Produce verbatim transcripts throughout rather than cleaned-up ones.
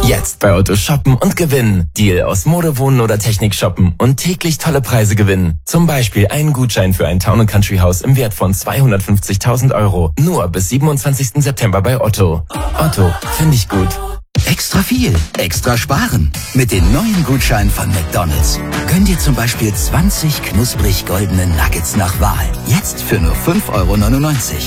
Jetzt bei Otto shoppen und gewinnen. Deal aus Mode, Wohnen oder Technik shoppen und täglich tolle Preise gewinnen. Zum Beispiel einen Gutschein für ein Town and Country Haus im Wert von zweihundertfünfzigtausend Euro. Nur bis siebenundzwanzigsten September bei Otto. Otto, finde ich gut. Extra viel, extra sparen. Mit den neuen Gutscheinen von McDonald's. Gönn dir zum Beispiel zwanzig knusprig goldene Nuggets nach Wahl. Jetzt für nur fünf Euro neunundneunzig.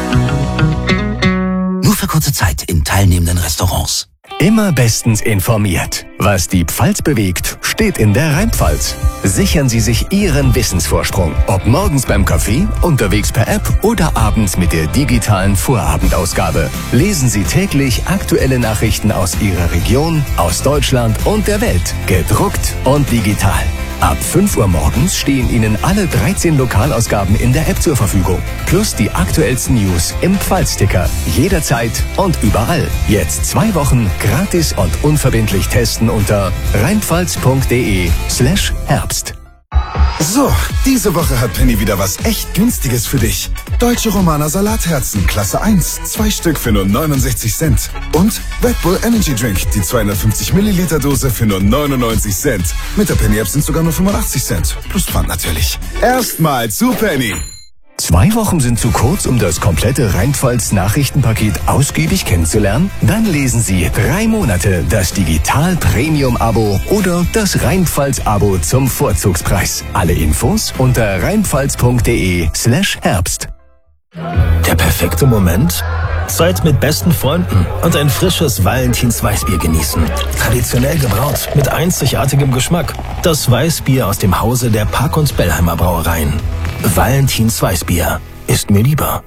Nur für kurze Zeit in teilnehmenden Restaurants. Immer bestens informiert. Was die Pfalz bewegt, steht in der Rheinpfalz. Sichern Sie sich Ihren Wissensvorsprung. Ob morgens beim Kaffee, unterwegs per App oder abends mit der digitalen Vorabendausgabe. Lesen Sie täglich aktuelle Nachrichten aus Ihrer Region, aus Deutschland und der Welt. Gedruckt und digital. Ab fünf Uhr morgens stehen Ihnen alle dreizehn Lokalausgaben in der App zur Verfügung. Plus die aktuellsten News im Pfalzticker. Jederzeit und überall. Jetzt zwei Wochen gratis und unverbindlich testen unter rheinpfalz.de slash Herbst. So, diese Woche hat Penny wieder was echt Günstiges für dich. Deutsche Romaner Salatherzen, Klasse eins, zwei Stück für nur neunundsechzig Cent. Und Red Bull Energy Drink, die zweihundertfünfzig Milliliter Dose für nur neunundneunzig Cent. Mit der Penny App sind sogar nur fünfundachtzig Cent. Plus Pfand natürlich. Erstmal zu Penny. Zwei Wochen sind zu kurz, um das komplette Rheinpfalz-Nachrichtenpaket ausgiebig kennenzulernen? Dann lesen Sie drei Monate das Digital-Premium-Abo oder das Rheinpfalz-Abo zum Vorzugspreis. Alle Infos unter rheinpfalz.de slash Herbst. Der perfekte Moment? Zeit mit besten Freunden und ein frisches Valentins Weißbier genießen. Traditionell gebraut, mit einzigartigem Geschmack. Das Weißbier aus dem Hause der Park- und Bellheimer Brauereien. Valentins Weißbier ist mir lieber.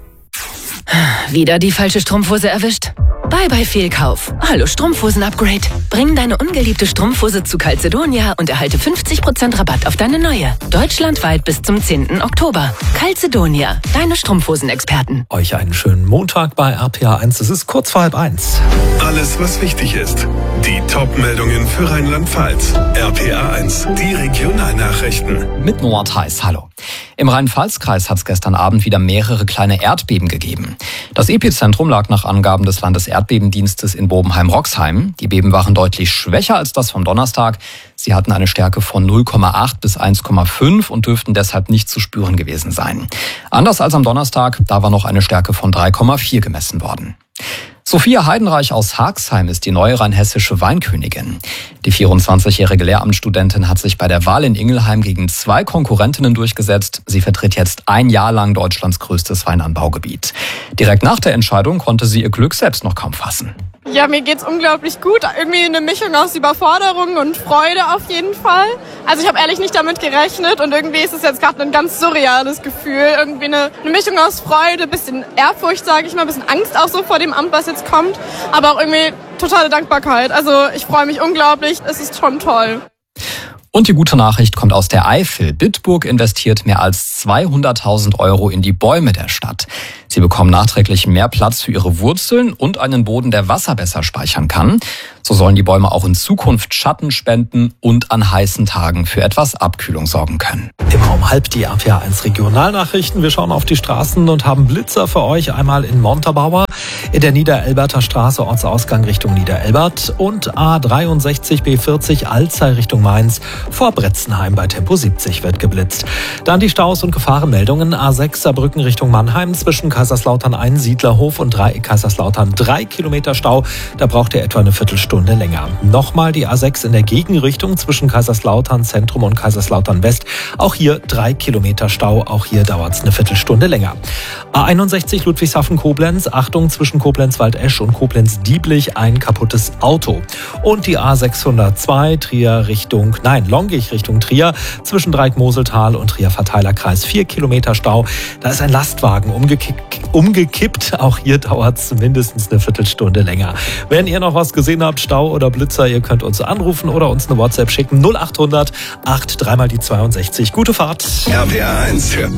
Wieder die falsche Strumpfhose erwischt? Bye bye Fehlkauf. Hallo Strumpfhosen-Upgrade. Bring deine ungeliebte Strumpfhose zu Calzedonia und erhalte fünfzig Prozent Rabatt auf deine neue. Deutschlandweit bis zum zehnten Oktober. Calzedonia, deine Strumpfhosenexperten. Euch einen schönen Montag bei R P A eins. Es ist kurz vor halb eins. Alles, was wichtig ist. Die Top-Meldungen für Rheinland-Pfalz. R P A eins, die Regionalnachrichten. Mit Noah Theis, hallo. Im Rhein-Pfalz-Kreis hat es gestern Abend wieder mehrere kleine Erdbeben gegeben. Das Epizentrum lag nach Angaben des Landeserdbebendienstes in Bobenheim-Roxheim. Die Beben waren deutlich schwächer als das vom Donnerstag. Sie hatten eine Stärke von null Komma acht bis eins Komma fünf und dürften deshalb nicht zu spüren gewesen sein. Anders als am Donnerstag, da war noch eine Stärke von drei Komma vier gemessen worden. Sophia Heidenreich aus Haagsheim ist die neue rheinhessische Weinkönigin. Die vierundzwanzigjährige Lehramtsstudentin hat sich bei der Wahl in Ingelheim gegen zwei Konkurrentinnen durchgesetzt. Sie vertritt jetzt ein Jahr lang Deutschlands größtes Weinanbaugebiet. Direkt nach der Entscheidung konnte sie ihr Glück selbst noch kaum fassen. Ja, mir geht's unglaublich gut. Irgendwie eine Mischung aus Überforderung und Freude auf jeden Fall. Also ich habe ehrlich nicht damit gerechnet und irgendwie ist es jetzt gerade ein ganz surreales Gefühl. Irgendwie eine, eine Mischung aus Freude, bisschen Ehrfurcht, sage ich mal, bisschen Angst auch so vor dem Amt, was jetzt kommt. Aber auch irgendwie totale Dankbarkeit. Also ich freue mich unglaublich. Es ist schon toll. Und die gute Nachricht kommt aus der Eifel. Bitburg investiert mehr als zweihunderttausend Euro in die Bäume der Stadt. Sie bekommen nachträglich mehr Platz für ihre Wurzeln und einen Boden, der Wasser besser speichern kann. So sollen die Bäume auch in Zukunft Schatten spenden und an heißen Tagen für etwas Abkühlung sorgen können. Immer um halb die R P A eins Regionalnachrichten. Wir schauen auf die Straßen und haben Blitzer für euch. Einmal in Montabaur, in der Niederelberter Straße, Ortsausgang Richtung Niederelbert und A dreiundsechzig B vierzig Alzey Richtung Mainz. Vor Bretzenheim bei Tempo siebzig wird geblitzt. Dann die Staus und Gefahrenmeldungen. A sechs Saarbrücken Richtung Mannheim zwischen Kaiserslautern Einsiedlerhof und Dreieck Kaiserslautern. Drei Kilometer Stau. Da braucht ihr etwa eine Viertelstunde länger. Nochmal die A sechs in der Gegenrichtung zwischen Kaiserslautern Zentrum und Kaiserslautern West. Auch hier drei Kilometer Stau. Auch hier dauert es eine Viertelstunde länger. A einundsechzig Ludwigshafen-Koblenz. Achtung, zwischen Koblenz-Waldesch und Koblenz-Dieblich ein kaputtes Auto. Und die A sechshundertzwei Trier Richtung, nein, Longich Richtung Trier. Zwischen Dreieck-Moseltal und Trier-Verteilerkreis. Vier Kilometer Stau. Da ist ein Lastwagen umgekippt. umgekippt. Auch hier dauert es mindestens eine Viertelstunde länger. Wenn ihr noch was gesehen habt, Stau oder Blitzer, ihr könnt uns anrufen oder uns eine WhatsApp schicken. null achthundert acht drei mal die zweiundsechzig. Gute Fahrt. R P A eins für